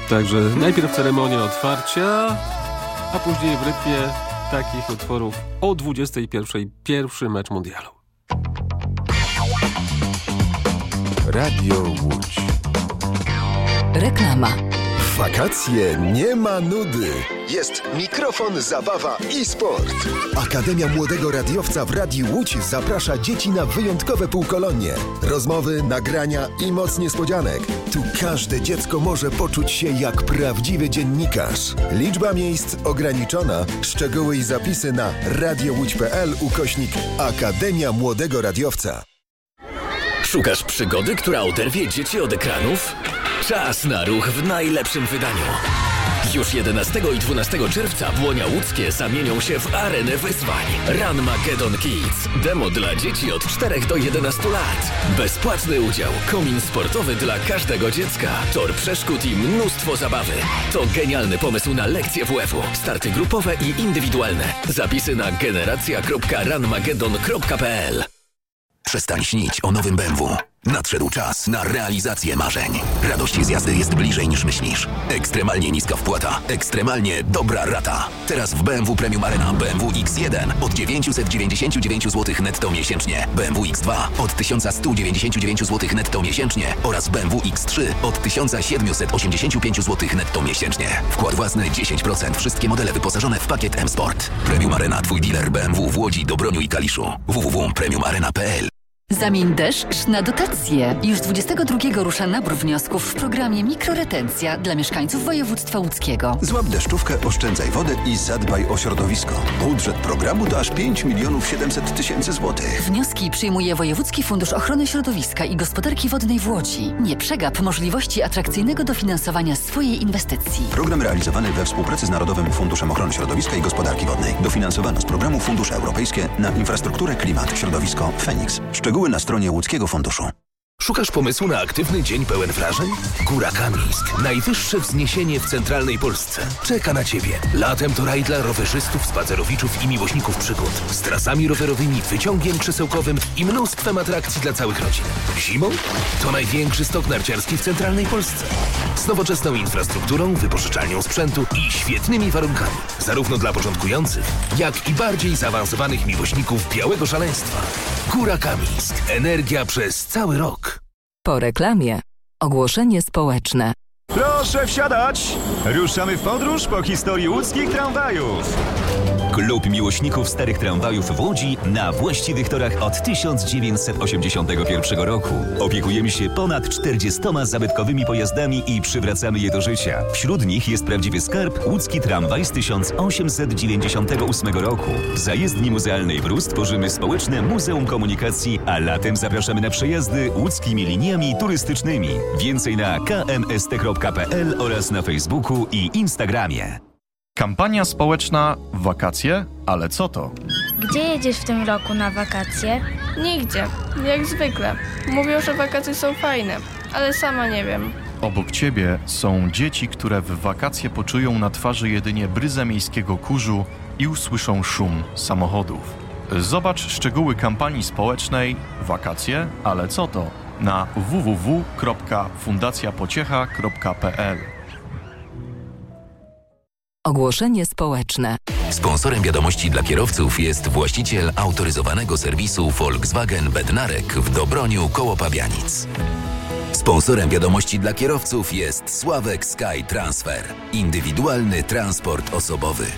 Także najpierw ceremonia otwarcia, a później w rytmie takich utworów o 21:00 pierwszy mecz mundialu. Radio Łódź. Reklama. W wakacje nie ma nudy. Jest mikrofon, zabawa i sport. Akademia Młodego Radiowca w Radiu Łódź zaprasza dzieci na wyjątkowe półkolonie. Rozmowy, nagrania i moc niespodzianek. Tu każde dziecko może poczuć się jak prawdziwy dziennikarz. Liczba miejsc ograniczona. Szczegóły i zapisy na radiołódź.pl/Akademia Młodego Radiowca. Szukasz przygody, która oderwie dzieci od ekranów? Czas na ruch w najlepszym wydaniu. Już 11 i 12 czerwca Błonia Łódzkie zamienią się w arenę wyzwań. Ranmageddon Kids. Demo dla dzieci od 4 do 11 lat. Bezpłatny udział. Komin sportowy dla każdego dziecka. Tor przeszkód i mnóstwo zabawy. To genialny pomysł na lekcje WF-u. Starty grupowe i indywidualne. Zapisy na generacja.ranmageddon.pl. Przestań śnić o nowym BMW. Nadszedł czas na realizację marzeń. Radość z jazdy jest bliżej niż myślisz. Ekstremalnie niska wpłata. Ekstremalnie dobra rata. Teraz w BMW Premium Arena BMW X1 od 999 zł netto miesięcznie. BMW X2 od 1199 zł netto miesięcznie. Oraz BMW X3 od 1785 zł netto miesięcznie. Wkład własny 10%. Wszystkie modele wyposażone w pakiet M-Sport. Premium Arena. Twój dealer BMW w Łodzi, Dobroniu i Kaliszu. www.premiumarena.pl. Zamień deszcz na dotacje. Już 22 rusza nabór wniosków w programie Mikroretencja dla mieszkańców województwa łódzkiego. Złap deszczówkę, oszczędzaj wodę i zadbaj o środowisko. Budżet programu to aż 5 700 000 złotych. Wnioski przyjmuje Wojewódzki Fundusz Ochrony Środowiska i Gospodarki Wodnej w Łodzi. Nie przegap możliwości atrakcyjnego dofinansowania swojej inwestycji. Program realizowany we współpracy z Narodowym Funduszem Ochrony Środowiska i Gospodarki Wodnej. Dofinansowano z programu Fundusze Europejskie na infrastrukturę, klimat, środowisko, Feniks. Szczegóły na stronie Łódzkiego Funduszu. Szukasz pomysłu na aktywny dzień pełen wrażeń? Góra Kamińsk. Najwyższe wzniesienie w centralnej Polsce. Czeka na Ciebie. Latem to raj dla rowerzystów, spacerowiczów i miłośników przygód. Z trasami rowerowymi, wyciągiem krzesełkowym i mnóstwem atrakcji dla całych rodzin. Zimą? To największy stok narciarski w centralnej Polsce. Z nowoczesną infrastrukturą, wypożyczalnią sprzętu i świetnymi warunkami. Zarówno dla początkujących, jak i bardziej zaawansowanych miłośników białego szaleństwa. Góra Kamińsk. Energia przez cały rok. Po reklamie ogłoszenie społeczne. Proszę wsiadać! Ruszamy w podróż po historii łódzkich tramwajów. Klub miłośników starych tramwajów w Łodzi na właściwych torach od 1981 roku. Opiekujemy się ponad 40 zabytkowymi pojazdami i przywracamy je do życia. Wśród nich jest prawdziwy skarb łódzki tramwaj z 1898 roku. W zajezdni muzealnej w Rus tworzymy społeczne Muzeum Komunikacji, a latem zapraszamy na przejazdy łódzkimi liniami turystycznymi. Więcej na kmst.pl oraz na Facebooku i Instagramie. Kampania społeczna Wakacje? Ale co to? Gdzie jedziesz w tym roku na wakacje? Nigdzie, jak zwykle. Mówią, że wakacje są fajne, ale sama nie wiem. Obok ciebie są dzieci, które w wakacje poczują na twarzy jedynie bryzę miejskiego kurzu i usłyszą szum samochodów. Zobacz szczegóły kampanii społecznej Wakacje? Ale co to? Na www.fundacjapociecha.pl. Ogłoszenie społeczne. Sponsorem wiadomości dla kierowców jest właściciel autoryzowanego serwisu Volkswagen Bednarek w Dobroniu koło Pabianic. Sponsorem wiadomości dla kierowców jest Sławek Sky Transfer. Indywidualny transport osobowy.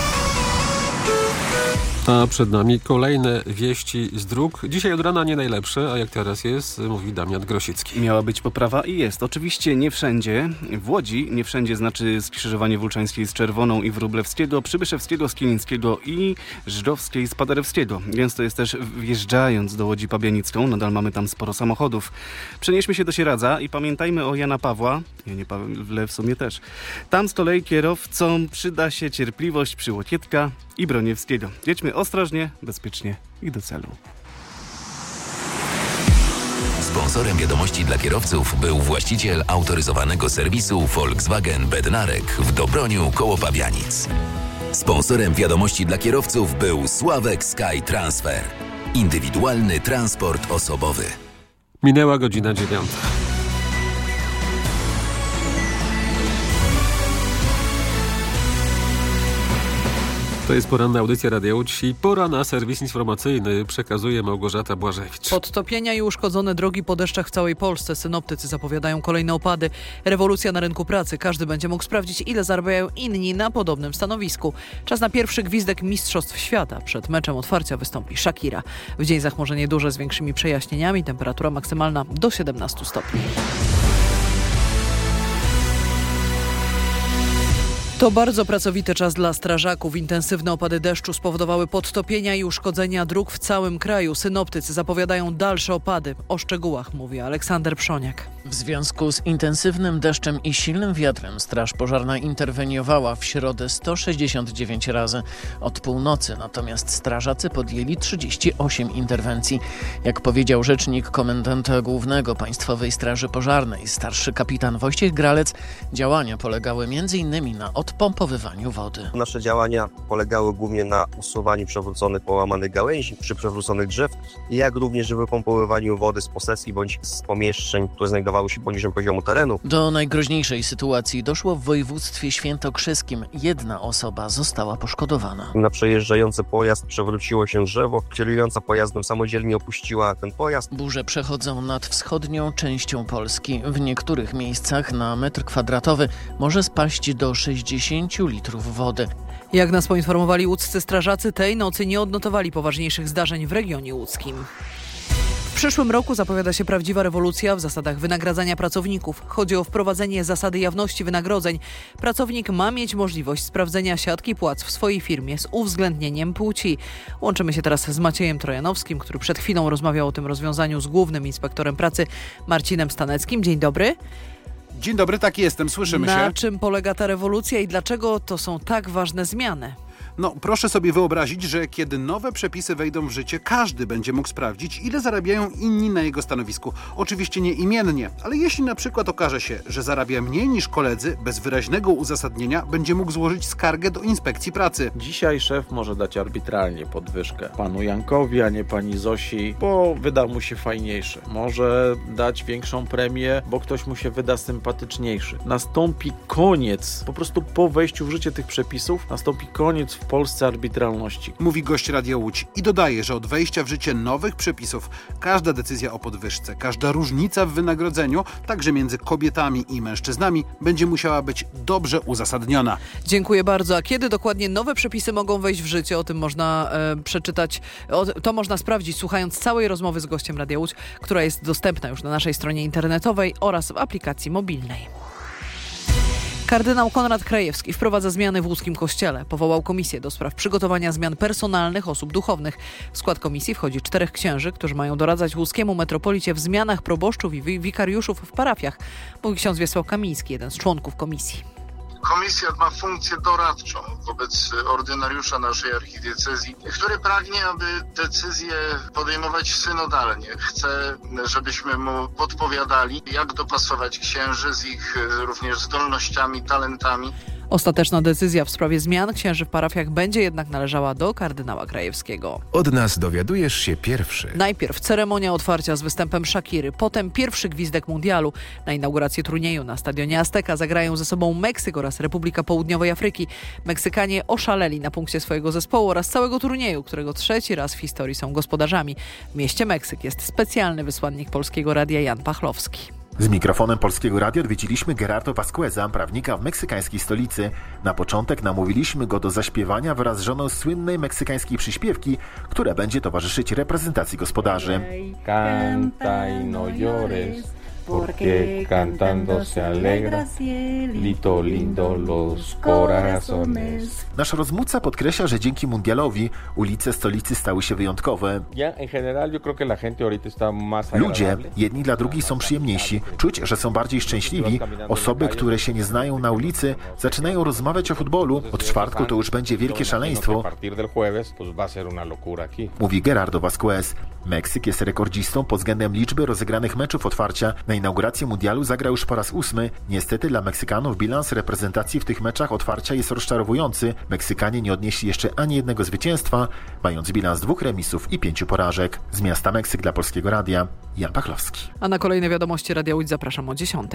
A przed nami kolejne wieści z dróg. Dzisiaj od rana nie najlepsze, a jak teraz jest, mówi Damian Grosicki. Miała być poprawa i jest. Oczywiście nie wszędzie. W Łodzi nie wszędzie znaczy skrzyżowanie Wólczańskiej z Czerwoną i Wróblewskiego, Przybyszewskiego z Kilińskiego i Żdżowskiej z Paderewskiego. Gęsto jest też wjeżdżając do Łodzi Pabianicką. Nadal mamy tam sporo samochodów. Przenieśmy się do Sieradza i pamiętajmy o Jana Pawła. Janie Pawle w sumie też. Tam z kolei kierowcom przyda się cierpliwość przy Łokietka i Broniewskiego. Jedźmy ostrożnie, bezpiecznie i do celu. Sponsorem wiadomości dla kierowców był właściciel autoryzowanego serwisu Volkswagen Bednarek w Dobroniu koło Pabianic. Sponsorem wiadomości dla kierowców był Sławek Sky Transfer. Indywidualny transport osobowy. Minęła godzina 9. To jest poranna audycja Radia Łódź i pora na serwis informacyjny. Przekazuje Małgorzata Błażewicz. Podtopienia i uszkodzone drogi po deszczach w całej Polsce. Synoptycy zapowiadają kolejne opady. Rewolucja na rynku pracy. Każdy będzie mógł sprawdzić, ile zarabiają inni na podobnym stanowisku. Czas na pierwszy gwizdek Mistrzostw Świata. Przed meczem otwarcia wystąpi Shakira. W dzień zachmurzenie duże z większymi przejaśnieniami. Temperatura maksymalna do 17 stopni. To bardzo pracowity czas dla strażaków. Intensywne opady deszczu spowodowały podtopienia i uszkodzenia dróg w całym kraju. Synoptycy zapowiadają dalsze opady. O szczegółach mówi Aleksander Przoniak. W związku z intensywnym deszczem i silnym wiatrem Straż Pożarna interweniowała w środę 169 razy od północy. Natomiast strażacy podjęli 38 interwencji. Jak powiedział rzecznik komendanta głównego Państwowej Straży Pożarnej, starszy kapitan Wojciech Gralec, działania polegały m.in. na odpompowywaniu wody. Nasze działania polegały głównie na usuwaniu przewróconych, połamanych gałęzi czy przewróconych drzew, jak również wypompowywaniu wody z posesji bądź z pomieszczeń, które znajdowały się poniżej poziomu terenu. Do najgroźniejszej sytuacji doszło w województwie świętokrzyskim. Jedna osoba została poszkodowana. Na przejeżdżający pojazd przewróciło się drzewo. Kierująca pojazdem samodzielnie opuściła ten pojazd. Burze przechodzą nad wschodnią częścią Polski. W niektórych miejscach na metr kwadratowy może spaść do 60 litrów wody. Jak nas poinformowali łódzcy strażacy, tej nocy nie odnotowali poważniejszych zdarzeń w regionie łódzkim. W przyszłym roku zapowiada się prawdziwa rewolucja w zasadach wynagradzania pracowników. Chodzi o wprowadzenie zasady jawności wynagrodzeń. Pracownik ma mieć możliwość sprawdzenia siatki płac w swojej firmie z uwzględnieniem płci. Łączymy się teraz z Maciejem Trojanowskim, który przed chwilą rozmawiał o tym rozwiązaniu z głównym inspektorem pracy Marcinem Staneckim. Dzień dobry. Dzień dobry, tak jestem, słyszymy się. Na czym polega ta rewolucja i dlaczego to są tak ważne zmiany? No, proszę sobie wyobrazić, że kiedy nowe przepisy wejdą w życie, każdy będzie mógł sprawdzić, ile zarabiają inni na jego stanowisku. Oczywiście nie imiennie, ale jeśli na przykład okaże się, że zarabia mniej niż koledzy, bez wyraźnego uzasadnienia będzie mógł złożyć skargę do inspekcji pracy. Dzisiaj szef może dać arbitralnie podwyżkę panu Jankowi, a nie pani Zosi, bo wyda mu się fajniejszy. Może dać większą premię, bo ktoś mu się wyda sympatyczniejszy. Nastąpi koniec, po prostu po wejściu w życie tych przepisów, nastąpi koniec w Polsce arbitralności. Mówi gość Radia Łódź i dodaje, że od wejścia w życie nowych przepisów każda decyzja o podwyżce, każda różnica w wynagrodzeniu, także między kobietami i mężczyznami, będzie musiała być dobrze uzasadniona. Dziękuję bardzo. A kiedy dokładnie nowe przepisy mogą wejść w życie? O tym można przeczytać, to można sprawdzić słuchając całej rozmowy z gościem Radia Łódź, która jest dostępna już na naszej stronie internetowej oraz w aplikacji mobilnej. Kardynał Konrad Krajewski wprowadza zmiany w łódzkim kościele. Powołał komisję do spraw przygotowania zmian personalnych osób duchownych. W skład komisji wchodzi 4 księży, którzy mają doradzać łuskiemu metropolicie w zmianach proboszczów i wikariuszów w parafiach. Mówi ksiądz Wiesław Kamiński, jeden z członków komisji. Komisja ma funkcję doradczą wobec ordynariusza naszej archidiecezji, który pragnie, aby decyzje podejmować synodalnie. Chce, żebyśmy mu podpowiadali, jak dopasować księży z ich również zdolnościami, talentami. Ostateczna decyzja w sprawie zmian księży w parafiach będzie jednak należała do kardynała Krajewskiego. Od nas dowiadujesz się pierwszy. Najpierw ceremonia otwarcia z występem Shakiry, potem pierwszy gwizdek mundialu. Na inaugurację turnieju na stadionie Azteca zagrają ze sobą Meksyk oraz Republika Południowej Afryki. Meksykanie oszaleli na punkcie swojego zespołu oraz całego turnieju, którego 3. raz w historii są gospodarzami. W mieście Meksyk jest specjalny wysłannik Polskiego Radia Jan Pachlowski. Z mikrofonem Polskiego Radia odwiedziliśmy Gerardo Vasqueza, prawnika w meksykańskiej stolicy. Na początek namówiliśmy go do zaśpiewania wraz z żoną słynnej meksykańskiej przyśpiewki, która będzie towarzyszyć reprezentacji gospodarzy. Canta y no llores, porque cantando se alegra, lito lindo los corazones. Nasz rozmówca podkreśla, że dzięki mundialowi ulice stolicy stały się wyjątkowe. Ludzie jedni dla drugich są przyjemniejsi, czuć, że są bardziej szczęśliwi. Osoby, które się nie znają na ulicy, zaczynają rozmawiać o futbolu. Od czwartku to już będzie wielkie szaleństwo, mówi Gerardo Vasquez. Meksyk jest rekordzistą pod względem liczby rozegranych meczów otwarcia. Na inaugurację mundialu zagrał już po raz 8. Niestety dla Meksykanów bilans reprezentacji w tych meczach otwarcia jest rozczarowujący. Meksykanie nie odnieśli jeszcze ani jednego zwycięstwa, mając bilans 2 remisów i 5 porażek. Z miasta Meksyk dla Polskiego Radia, Jan Pachlowski. A na kolejne wiadomości Radia Łódź zapraszam o 10.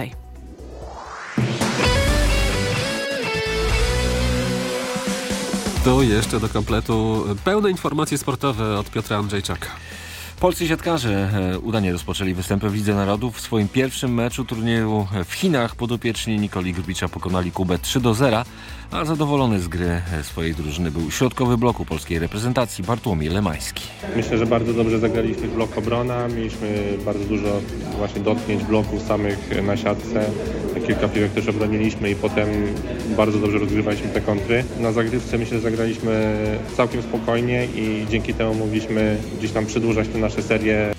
To jeszcze do kompletu pełne informacje sportowe od Piotra Andrzejczaka. Polscy siatkarze udanie rozpoczęli występy w Lidze Narodów. W swoim pierwszym meczu turnieju w Chinach podopieczni Nikoli Grubicza pokonali Kubę 3-0, a zadowolony z gry swojej drużyny był środkowy bloku polskiej reprezentacji Bartłomiej Lemański. Myślę, że bardzo dobrze zagraliśmy w blok obrona. Mieliśmy bardzo dużo właśnie dotknięć bloków samych na siatce. Kilka piłek też obroniliśmy i potem bardzo dobrze rozgrywaliśmy te kontry. Na zagrywce myślę, że zagraliśmy całkiem spokojnie i dzięki temu mogliśmy gdzieś tam przedłużać te nasze serie.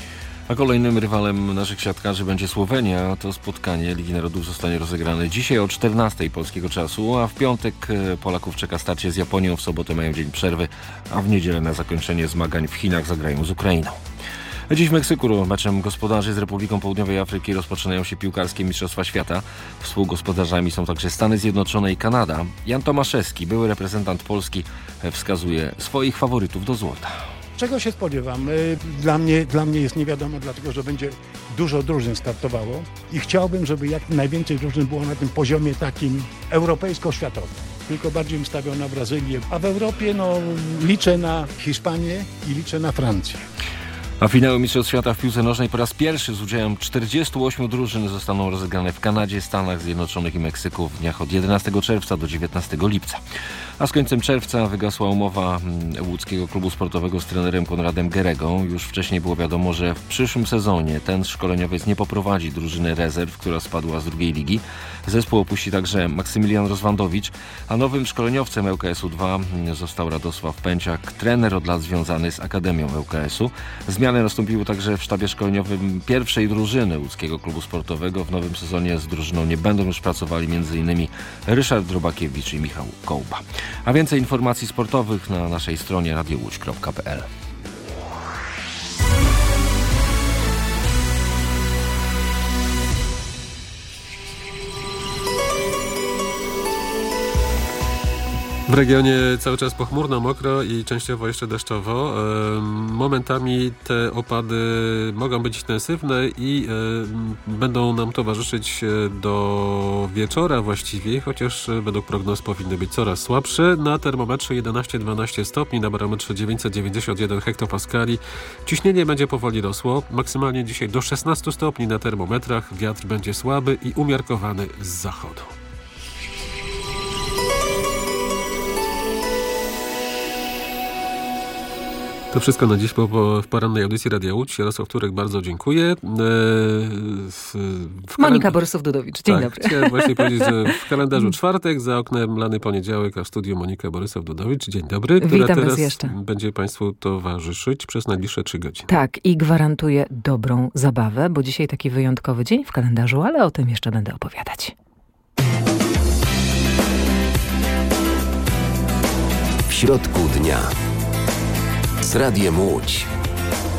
A kolejnym rywalem naszych siatkarzy będzie Słowenia. To spotkanie Ligi Narodów zostanie rozegrane dzisiaj o 14:00 polskiego czasu, a w piątek Polaków czeka starcie z Japonią, w sobotę mają dzień przerwy, a w niedzielę na zakończenie zmagań w Chinach zagrają z Ukrainą. Dziś w Meksyku meczem gospodarzy z Republiką Południowej Afryki rozpoczynają się piłkarskie Mistrzostwa Świata. Współgospodarzami są także Stany Zjednoczone i Kanada. Jan Tomaszewski, były reprezentant Polski, wskazuje swoich faworytów do złota. Czego się spodziewam? Dla mnie jest nie wiadomo, dlatego że będzie dużo drużyn startowało i chciałbym, żeby jak najwięcej drużyn było na tym poziomie takim europejsko-światowym. Tylko bardziej bym stawiał na Brazylię, a w Europie liczę na Hiszpanię i liczę na Francję. A finały Mistrzostw Świata w piłce nożnej po raz pierwszy z udziałem 48 drużyn zostaną rozegrane w Kanadzie, Stanach Zjednoczonych i Meksyku w dniach od 11 czerwca do 19 lipca. A z końcem czerwca wygasła umowa łódzkiego klubu sportowego z trenerem Konradem Geregą. Już wcześniej było wiadomo, że w przyszłym sezonie ten szkoleniowiec nie poprowadzi drużyny rezerw, która spadła z drugiej ligi. Zespół opuści także Maksymilian Rozwandowicz, a nowym szkoleniowcem ŁKS-u 2 został Radosław Pęciak, trener od lat związany z Akademią ŁKS-u. Zmiany nastąpiły także w sztabie szkoleniowym pierwszej drużyny łódzkiego klubu sportowego. W nowym sezonie z drużyną nie będą już pracowali m.in. Ryszard Drobakiewicz i Michał Kołba. A więcej informacji sportowych na naszej stronie radiowłódź.pl. W regionie cały czas pochmurno, mokro i częściowo jeszcze deszczowo. Momentami te opady mogą być intensywne i będą nam towarzyszyć do wieczora właściwie, chociaż według prognoz powinny być coraz słabsze. Na termometrze 11-12 stopni, na barometrze 991 hektopaskali. Ciśnienie będzie powoli rosło. Maksymalnie dzisiaj do 16 stopni na termometrach. Wiatr będzie słaby i umiarkowany z zachodu. To wszystko na dziś w porannej audycji Radia Łódź. Jarosław Turek, bardzo dziękuję. Monika Borysów-Dudowicz, dzień dobry. Chciałem właśnie powiedzieć, że w kalendarzu czwartek, za oknem lany poniedziałek, a w studiu Monika Borysów-Dudowicz. Dzień dobry. Witam was jeszcze. Będzie Państwu towarzyszyć przez najbliższe 3 godziny. Tak, i gwarantuję dobrą zabawę, bo dzisiaj taki wyjątkowy dzień w kalendarzu, ale o tym jeszcze będę opowiadać. W środku dnia z Radiem Łódź.